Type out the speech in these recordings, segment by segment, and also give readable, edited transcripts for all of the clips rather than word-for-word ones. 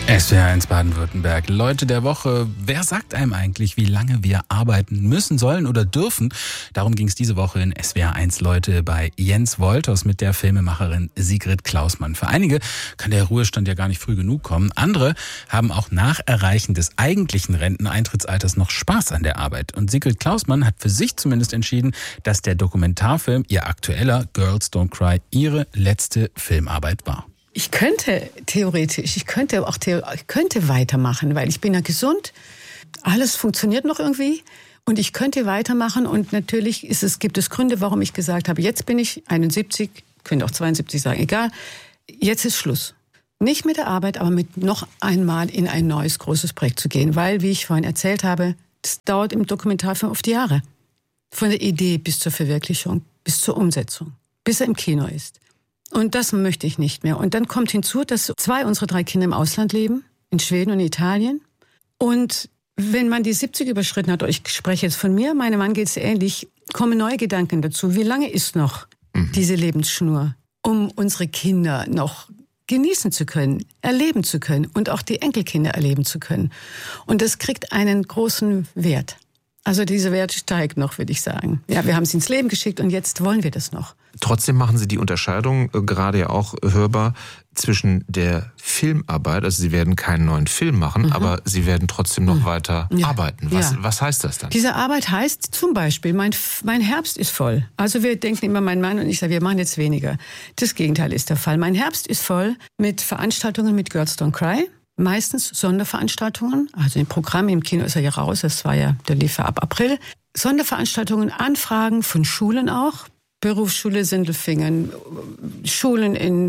SWR1 Baden-Württemberg. Leute der Woche. Wer sagt einem eigentlich, wie lange wir arbeiten müssen, sollen oder dürfen? Darum ging es diese Woche in SWR1 Leute bei Jens Wolters mit der Filmemacherin Sigrid Klausmann. Für einige kann der Ruhestand ja gar nicht früh genug kommen. Andere haben auch nach Erreichen des eigentlichen Renteneintrittsalters noch Spaß an der Arbeit. Und Sigrid Klausmann hat für sich zumindest entschieden, dass der Dokumentarfilm, ihr aktueller Girls Don't Cry, ihre letzte Filmarbeit war. Ich könnte theoretisch, ich könnte weitermachen, weil ich bin ja gesund. Alles funktioniert noch irgendwie und ich könnte weitermachen. Und natürlich gibt es Gründe, warum ich gesagt habe, jetzt bin ich 71, könnte auch 72 sagen, egal. Jetzt ist Schluss. Nicht mit der Arbeit, aber mit noch einmal in ein neues, großes Projekt zu gehen. Weil, wie ich vorhin erzählt habe, das dauert im Dokumentarfilm oft Jahre. Von der Idee bis zur Verwirklichung, bis zur Umsetzung, bis er im Kino ist. Und das möchte ich nicht mehr. Und dann kommt hinzu, dass 2 unserer 3 Kinder im Ausland leben, in Schweden und Italien. Und wenn man die 70 überschritten hat, ich spreche jetzt von mir, meinem Mann geht es ähnlich, kommen neue Gedanken dazu. Wie lange ist noch diese Lebensschnur, um unsere Kinder noch genießen zu können, erleben zu können und auch die Enkelkinder erleben zu können? Und das kriegt einen großen Wert. Also dieser Wert steigt noch, würde ich sagen. Ja, wir haben es ins Leben geschickt und jetzt wollen wir das noch. Trotzdem machen Sie die Unterscheidung, gerade ja auch hörbar, zwischen der Filmarbeit, also Sie werden keinen neuen Film machen, aber Sie werden trotzdem noch weiter arbeiten. Was heißt das dann? Diese Arbeit heißt zum Beispiel, mein Herbst ist voll. Also wir denken immer, mein Mann und ich sagen, wir machen jetzt weniger. Das Gegenteil ist der Fall. Mein Herbst ist voll mit Veranstaltungen mit Girls Don't Cry. Meistens Sonderveranstaltungen, also im Programm, im Kino ist er ja raus, der lief ja ab April. Sonderveranstaltungen, Anfragen von Schulen auch, Berufsschule Sindelfingen, Schulen in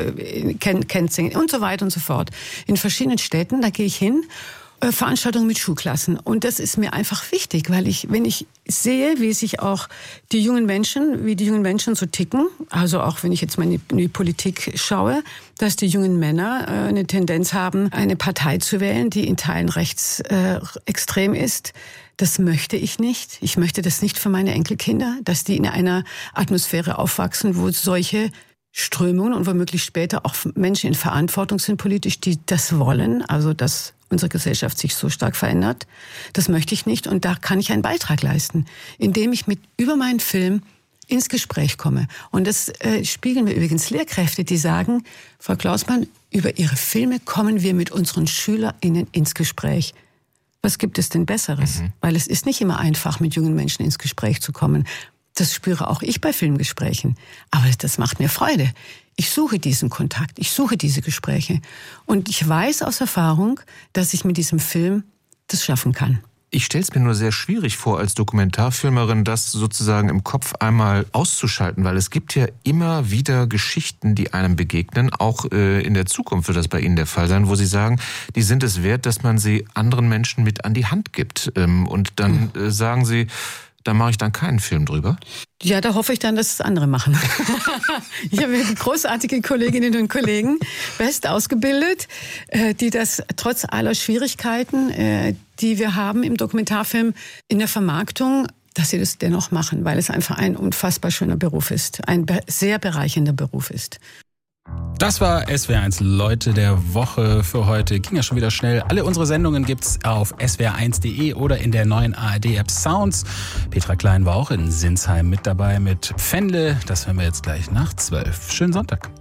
Kenzingen und so weiter und so fort. In verschiedenen Städten, da gehe ich hin, Veranstaltungen mit Schulklassen. Und das ist mir einfach wichtig, weil wenn ich sehe, wie die jungen Menschen so ticken, also auch wenn ich jetzt mal in die Politik schaue, dass die jungen Männer eine Tendenz haben, eine Partei zu wählen, die in Teilen rechtsextrem ist. Das möchte ich nicht. Ich möchte das nicht für meine Enkelkinder, dass die in einer Atmosphäre aufwachsen, wo solche Strömungen und womöglich später auch Menschen in Verantwortung sind politisch, die das wollen, also dass unsere Gesellschaft sich so stark verändert. Das möchte ich nicht und da kann ich einen Beitrag leisten, indem ich über meinen Film ins Gespräch komme. Und das spiegeln mir übrigens Lehrkräfte, die sagen, Frau Klausmann, über Ihre Filme kommen wir mit unseren SchülerInnen ins Gespräch. Was gibt es denn Besseres? Weil es ist nicht immer einfach, mit jungen Menschen ins Gespräch zu kommen. Das spüre auch ich bei Filmgesprächen. Aber das macht mir Freude. Ich suche diesen Kontakt, ich suche diese Gespräche. Und ich weiß aus Erfahrung, dass ich mit diesem Film das schaffen kann. Ich stelle es mir nur sehr schwierig vor, als Dokumentarfilmerin das sozusagen im Kopf einmal auszuschalten, weil es gibt ja immer wieder Geschichten, die einem begegnen, auch in der Zukunft wird das bei Ihnen der Fall sein, wo Sie sagen, die sind es wert, dass man sie anderen Menschen mit an die Hand gibt. Und dann sagen Sie, da mache ich dann keinen Film drüber? Ja, da hoffe ich dann, dass es andere machen. Ich habe großartige Kolleginnen und Kollegen, best ausgebildet, die das trotz aller Schwierigkeiten, die wir haben im Dokumentarfilm, in der Vermarktung, dass sie das dennoch machen, weil es einfach ein unfassbar schöner Beruf ist, ein sehr bereichernder Beruf ist. Das war SWR1 Leute der Woche für heute. Ging ja schon wieder schnell. Alle unsere Sendungen gibt's auf swr1.de oder in der neuen ARD-App Sounds. Petra Klein war auch in Sinsheim mit dabei mit Pfändle. Das hören wir jetzt gleich nach 12. Schönen Sonntag.